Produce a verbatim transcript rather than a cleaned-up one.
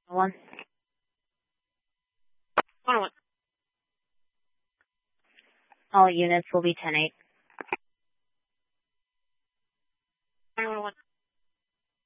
One. one oh one. All units will be ten eight.